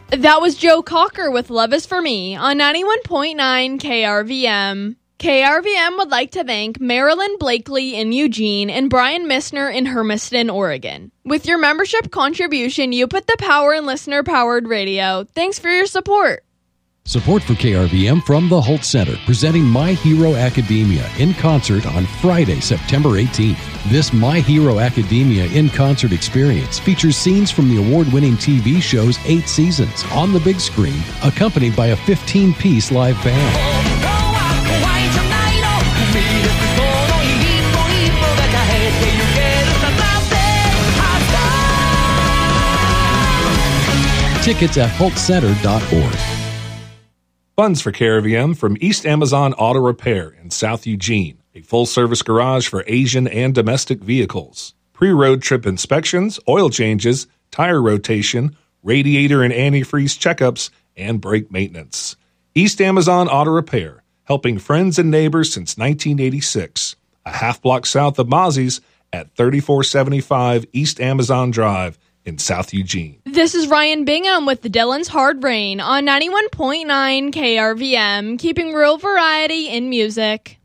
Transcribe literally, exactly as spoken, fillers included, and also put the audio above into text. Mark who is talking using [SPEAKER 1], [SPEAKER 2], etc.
[SPEAKER 1] That was Joe Cocker with Love Is For Me on ninety-one point nine K R V M. K R V M would like to thank Marilyn Blakely in Eugene and Brian Missner in Hermiston, Oregon. With your membership contribution, you put the power in listener-powered radio. Thanks for your support.
[SPEAKER 2] Support for K R V M from the Holt Center, presenting My Hero Academia in concert on Friday, September eighteenth. This My Hero Academia in concert experience features scenes from the award-winning T V show's eight seasons on the big screen, accompanied by a fifteen-piece live band. Tickets at holt center dot org.
[SPEAKER 3] Funds for K R V M from East Amazon Auto Repair in South Eugene, a full-service garage for Asian and domestic vehicles. Pre-road trip inspections, oil changes, tire rotation, radiator and antifreeze checkups, and brake maintenance. East Amazon Auto Repair, helping friends and neighbors since nineteen eighty-six. A half block south of Mozzie's at thirty-four seventy-five East Amazon Drive in South Eugene.
[SPEAKER 1] This is Ryan Bingham with the Dylan's Hard Rain on ninety-one point nine K R V M, keeping real variety in music.